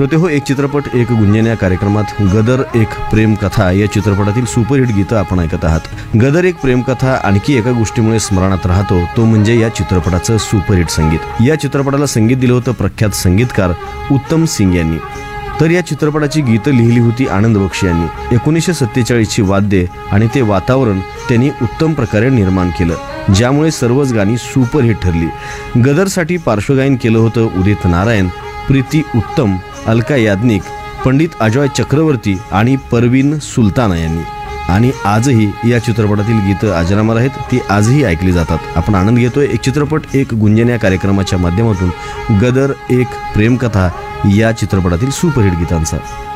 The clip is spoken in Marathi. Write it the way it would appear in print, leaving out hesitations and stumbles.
श्रोते हो, एक चित्रपट एक गुंजन या कार्यक्रमात गदर एक प्रेमकथा या चित्रपटातील सुपरहिट गीतं आपण ऐकत आहात. गदर एक प्रेमकथा आणखी एका गोष्टीमुळे स्मरणात राहतो, तो म्हणजे या चित्रपटाचं सुपरहिट संगीत. या चित्रपटाला संगीत दिलं होतं प्रख्यात संगीतकार उत्तम सिंग यांनी. तर या चित्रपटाची गीतं लिहिली होती आनंद बक्षी यांनी. 1947ची वाद्ये आणि ते वातावरण त्यांनी उत्तम प्रकारे निर्माण केलं, ज्यामुळे सर्वच गाणी सुपरहिट ठरली. गदरसाठी पार्श्वगायन केलं होतं उदित नारायण, प्रीती उत्तम, अलका याज्ञिक, पंडित अजय चक्रवर्ती आणि परवीन सुलताना यांनी. आणि आजही या चित्रपटातील गीतं अजरामर आहेत, ती आजही ऐकली जातात. आपण आनंद घेतोय एक चित्रपट एक गुंजन या कार्यक्रमाच्या माध्यमातून गदर एक प्रेमकथा या चित्रपटातील सुपरहिट गीतांचा.